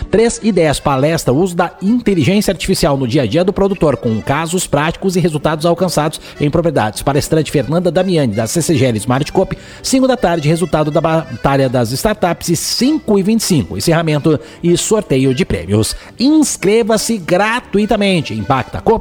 3 e 10, palestra uso da inteligência artificial no dia a dia do produtor, com casos práticos e resultados alcançados em propriedades. Palestrante Fernanda Damiani, da CCGL Smart Coop. 5 da tarde, resultado da Batalha das Startups, 5h25, encerramento e sorteio de prêmios. Inscreva-se gratuitamente em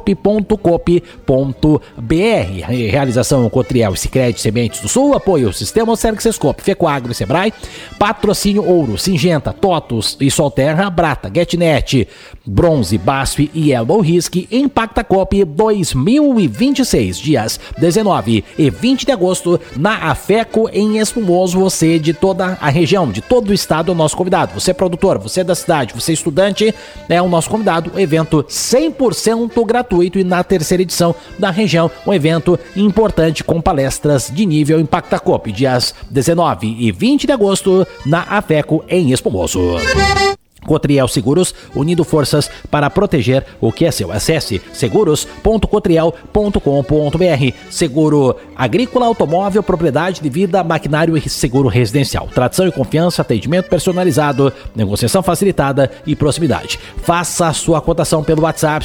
impactacoop.coop.br. Realização Cotriel e Sicredi Sementes do Sul, apoio Sistema Sergsescope, Fecoagro e Sebrae, patrocínio Ouro, Singenta, Totos e Solterra, Brata, GetNet, Bronze, BASF e Elbow Risk. Impactacoop 2026, dias 19 e 20 de agosto, na Afeco em Espumoso. Você de toda a região, de todo o estado é o nosso convidado. Você é produtor, você é da cidade, você é estudante, é o nosso convidado. Evento 100% gratuito e na terceira edição da região, um evento importante com palestras de nível Impactacoop, dias 19 e 20 de agosto, na Afeco em Espumoso. Cotriel Seguros, unindo forças para proteger o que é seu. Acesse seguros.cotriel.com.br. Seguro agrícola, automóvel, propriedade de vida, maquinário e seguro residencial. Tradição e confiança, atendimento personalizado, negociação facilitada e proximidade. Faça a sua cotação pelo WhatsApp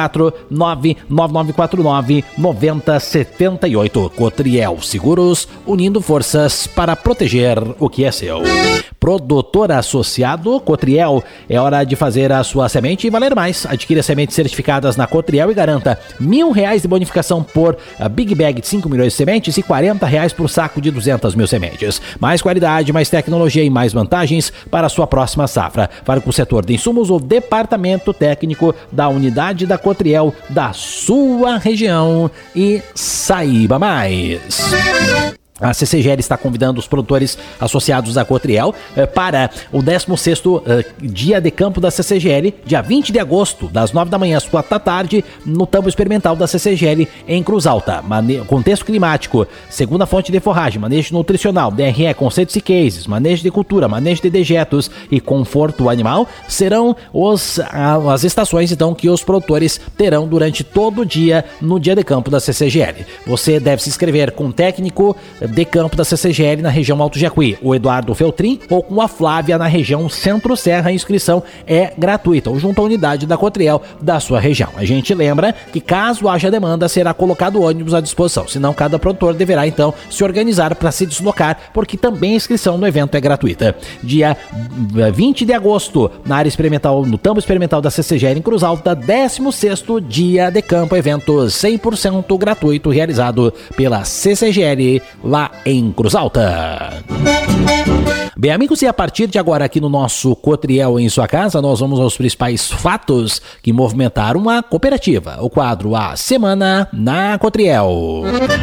549-9949-9078. Cotriel Seguros, unindo forças para proteger o que é seu. Produtor associado Cotriel, é hora de fazer a sua semente e valer mais. Adquira sementes certificadas na Cotriel e garanta R$1.000 de bonificação por Big Bag de 5 milhões de sementes e R$40 por saco de 200 mil sementes. Mais qualidade, mais tecnologia e mais vantagens para a sua próxima safra. Fale com o setor de insumos ou departamento técnico da unidade da Cotriel da sua região e saiba mais. A CCGL está convidando os produtores associados à Cotriel para o 16º dia de campo da CCGL, dia 20 de agosto, das 9 da manhã às 4 da tarde, no tambo experimental da CCGL em Cruz Alta. Contexto climático, segunda fonte de forragem, manejo nutricional, DRE, conceitos e cases, manejo de cultura, manejo de dejetos e conforto animal serão as estações então que os produtores terão durante todo o dia no dia de campo da CCGL. Você deve se inscrever com técnico de campo da CCGL na região Alto Jacuí, o Eduardo Feltrin, ou com a Flávia na região Centro-Serra. A inscrição é gratuita, ou junto à unidade da Cotriel da sua região. A gente lembra que caso haja demanda, será colocado ônibus à disposição, senão cada produtor deverá então se organizar para se deslocar, porque também a inscrição no evento é gratuita. Dia 20 de agosto, na área experimental, no tambo experimental da CCGL em Cruz Alta, 16º dia de campo, evento 100% gratuito, realizado pela CCGL lá em Cruz Alta. Bem, amigos, e a partir de agora aqui no nosso Cotriel em sua casa, nós vamos aos principais fatos que movimentaram a cooperativa. O quadro A Semana na Cotriel.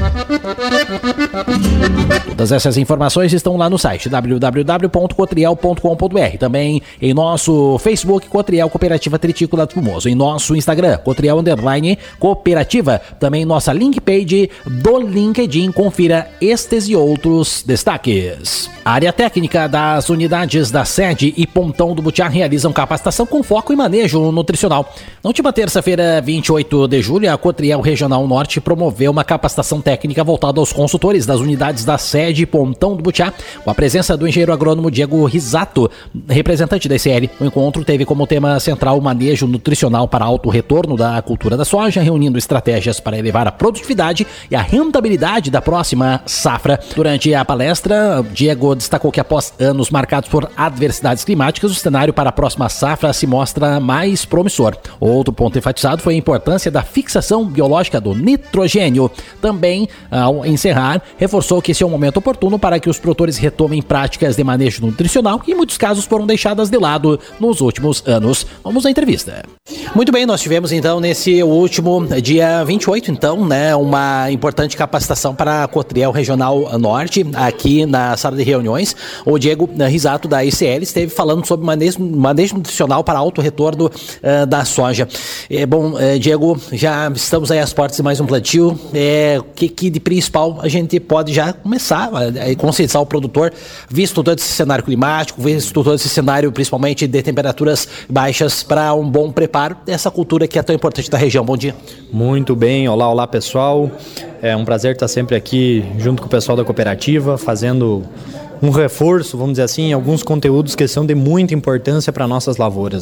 Todas essas informações estão lá no site www.cotriel.com.br. Também em nosso Facebook, Cotriel Cooperativa Tritícola do Fumoso. Em nosso Instagram, Cotriel _Cooperativa. Também em nossa link page do LinkedIn. Confira estes e outros destaques. A área técnica das unidades da sede e Pontão do Butiá realizam capacitação com foco em manejo nutricional. Na última terça-feira, 28 de julho, a Cotriel Regional Norte promoveu uma capacitação técnica voltada aos consultores das unidades da sede e Pontão do Butiá, com a presença do engenheiro agrônomo Diego Risato, representante da ICL. O encontro teve como tema central o manejo nutricional para alto retorno da cultura da soja, reunindo estratégias para elevar a produtividade e a rentabilidade da próxima safra. Durante a palestra, Diego destacou que após anos marcados por adversidades climáticas, o cenário para a próxima safra se mostra mais promissor. Outro ponto enfatizado foi a importância da fixação biológica do nitrogênio. Também, ao encerrar, reforçou que esse é um momento oportuno para que os produtores retomem práticas de manejo nutricional que em muitos casos foram deixadas de lado nos últimos anos. Vamos à entrevista. Muito bem, nós tivemos então nesse último dia 28, então, né, uma importante capacitação para a Cotriel Regional Norte, aqui na sala de reuniões. O Diego Risato, da ICL, esteve falando sobre manejo nutricional para alto retorno da soja. Diego, já estamos aí às portas de mais um plantio. O que de principal a gente pode já começar a conscientizar o produtor, visto todo esse cenário climático, visto todo esse cenário principalmente de temperaturas baixas, para um bom preparo dessa cultura que é tão importante da região. Bom dia. Muito bem, olá pessoal. É um prazer estar sempre aqui junto com o pessoal da cooperativa, fazendo um reforço, vamos dizer assim, em alguns conteúdos que são de muita importância para nossas lavouras.